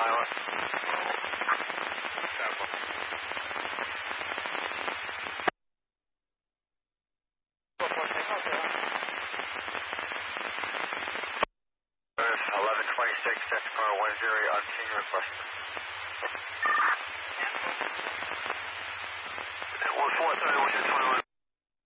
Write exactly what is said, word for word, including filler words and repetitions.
pilot. eleven twenty-six, Central Car one zero, on team request.